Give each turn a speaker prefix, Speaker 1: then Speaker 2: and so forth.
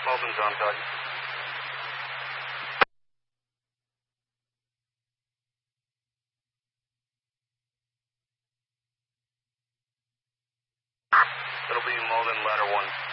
Speaker 1: Malden's on target. It'll be Malden, ladder 1.